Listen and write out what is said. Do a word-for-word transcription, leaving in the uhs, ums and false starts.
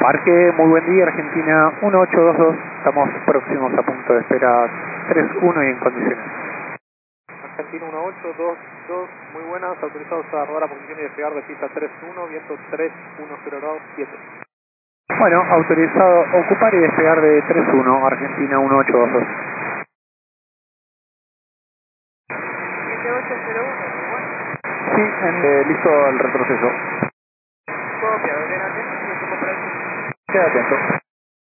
Embarque, muy buen día, Argentina uno ocho dos dos, estamos próximos a punto de espera tres uno y en condiciones. Argentina uno ocho dos dos, muy buenas, autorizados a rodar a posición y despegar de pista tres uno, viento tres uno cero grados siete. Bueno, autorizado a ocupar y despegar de tres uno, Argentina uno ocho dos dos. siete ocho cero uno, muy bueno. Sí, eh, listo el retroceso. Copia, ven atento y equipo operativo. Queda atento.